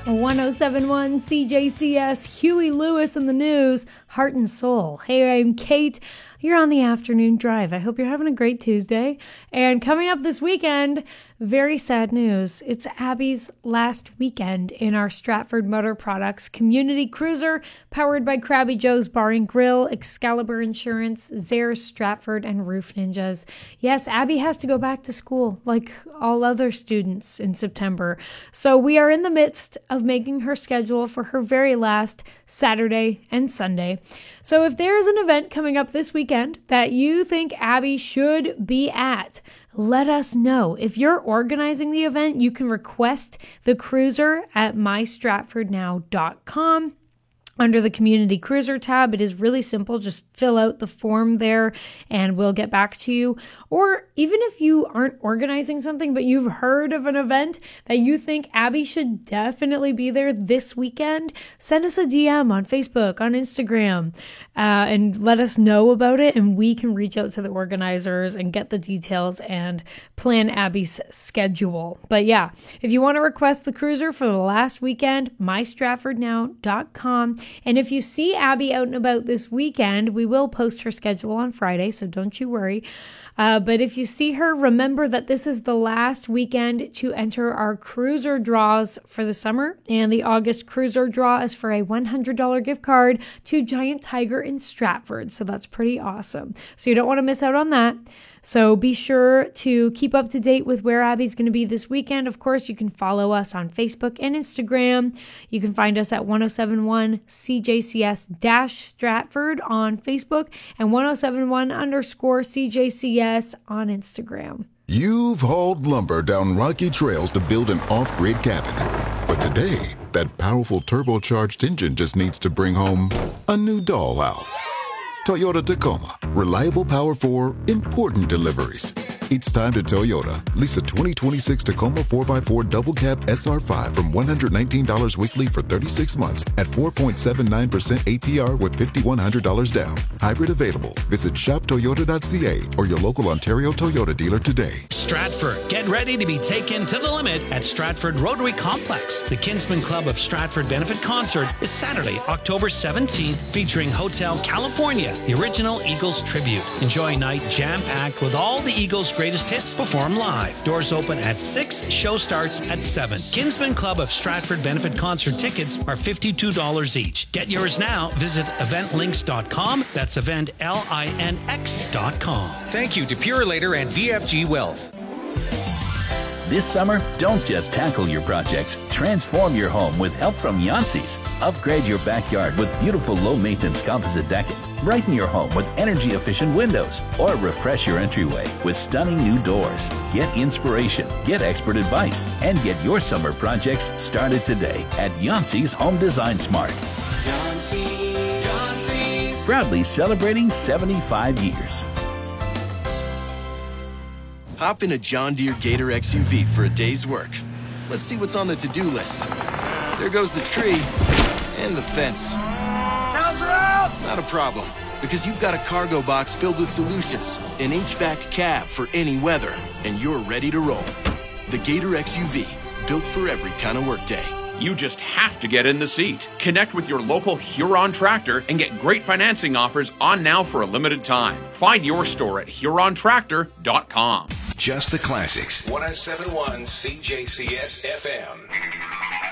1071 CJCS, Huey Lewis in the news, Heart and Soul. Hey, I'm Kate. You're on the afternoon drive. I hope you're having a great Tuesday. And coming up this weekend, very sad news. It's Abby's last weekend in our Stratford Motor Products Community Cruiser, powered by Krabby Joe's Bar and Grill, Excalibur Insurance, Zayres Stratford, and Roof Ninjas. Yes, Abby has to go back to school like all other students in September. So we are in the midst of making her schedule for her very last Saturday and Sunday. So if there's an event coming up this weekend that you think Abby should be at, let us know. If you're organizing the event, you can request the cruiser at mystratfordnow.com. Under the Community Cruiser tab, it is really simple. Just fill out the form there and we'll get back to you. Or even if you aren't organizing something, but you've heard of an event that you think Abby should definitely be there this weekend, send us a DM on Facebook, on Instagram, and let us know about it. And we can reach out to the organizers and get the details and plan Abby's schedule. But yeah, if you want to request the cruiser for the last weekend, mystratfordnow.com. And if you see Abby out and about this weekend, we will post her schedule on Friday, so don't you worry. But if you see her, remember that this is the last weekend to enter our cruiser draws for the summer. And the August cruiser draw is for a $100 gift card to Giant Tiger in Stratford. So that's pretty awesome. So you don't want to miss out on that. So be sure to keep up to date with where Abby's going to be this weekend. Of course, you can follow us on Facebook and Instagram. You can find us at 1071 CJCS-Stratford on Facebook and 1071_CJCS on Instagram. You've hauled lumber down rocky trails to build an off-grid cabin. But today, that powerful turbocharged engine just needs to bring home a new dollhouse. Toyota Tacoma. Reliable power for important deliveries. It's time to Toyota. Lease a 2026 Tacoma 4x4 double cab SR5 from $119 weekly for 36 months at 4.79% APR with $5,100 down. Hybrid available. Visit shoptoyota.ca or your local Ontario Toyota dealer today. Stratford, get ready to be taken to the limit at Stratford Rotary Complex. The Kinsman Club of Stratford Benefit Concert is Saturday, October 17th, featuring Hotel California, the original Eagles tribute. Enjoy a night jam-packed with all the Eagles' greatest hits performed live. Doors open at 6, show starts at 7. Kinsman Club of Stratford Benefit Concert tickets are $52 each. Get yours now. Visit eventlinks.com. That's eventlinx.com. Thank you to Purolator and VFG Wealth. This summer, don't just tackle your projects. Transform your home with help from Yancey's. Upgrade your backyard with beautiful low-maintenance composite decking. Brighten your home with energy-efficient windows. Or refresh your entryway with stunning new doors. Get inspiration, get expert advice, and get your summer projects started today at Yancey's Home Design Smart. Yancey's. Proudly celebrating 75 years. Hop in a John Deere Gator XUV for a day's work. Let's see what's on the to-do list. There goes the tree and the fence. How's the route? Not a problem, because you've got a cargo box filled with solutions, an HVAC cab for any weather, and you're ready to roll. The Gator XUV, built for every kind of workday. You just have to get in the seat. Connect with your local Huron tractor and get great financing offers on now for a limited time. Find your store at HuronTractor.com. Just the classics. 1071 CJCS FM.